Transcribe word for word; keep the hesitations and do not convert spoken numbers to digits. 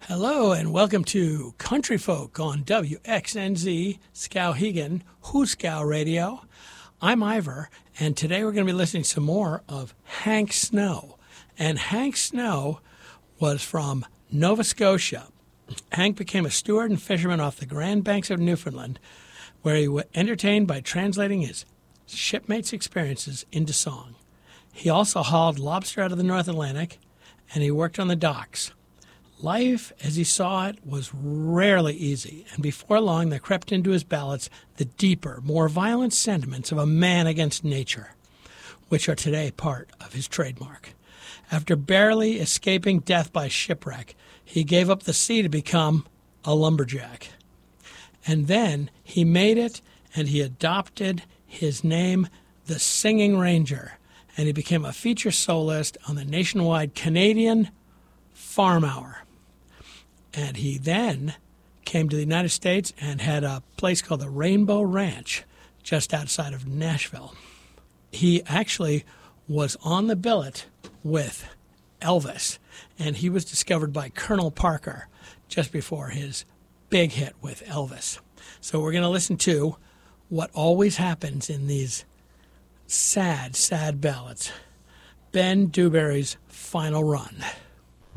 Hello and welcome to Country Folk on W X N Z Skowhegan, Hooskow Radio. I'm Ivor, and today we're going to be listening to some more of Hank Snow. And Hank Snow was from Nova Scotia. Hank became a steward and fisherman off the Grand Banks of Newfoundland, where he was entertained by translating his shipmates' experiences into song. He also hauled lobster out of the North Atlantic, and he worked on the docks. Life, as he saw it, was rarely easy, and before long there crept into his ballads the deeper, more violent sentiments of a man against nature, which are today part of his trademark. After barely escaping death by shipwreck, he gave up the sea to become a lumberjack. And then he made it, and he adopted his name, the Singing Ranger, and he became a feature soloist on the nationwide Canadian Farm Hour. And he then came to the United States and had a place called the Rainbow Ranch just outside of Nashville. He actually was on the billet with Elvis, and he was discovered by Colonel Parker just before his big hit with Elvis. So we're going to listen to what always happens in these sad, sad ballads. Ben Dewberry's Final Run.